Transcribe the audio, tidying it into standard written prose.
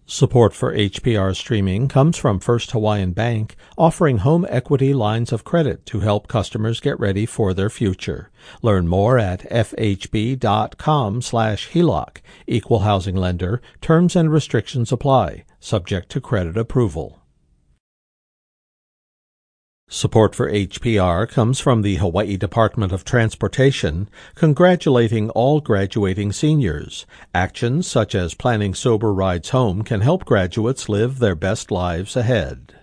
Support for HPR streaming comes from First Hawaiian Bank, offering home equity lines of credit to help customers get ready for their future. Learn more at fhb.com/HELOC. Equal housing lender. Terms and restrictions apply, subject to credit approval. Support for HPR comes from the Hawaii Department of Transportation, congratulating all graduating seniors. Actions such as planning sober rides home can help graduates live their best lives ahead.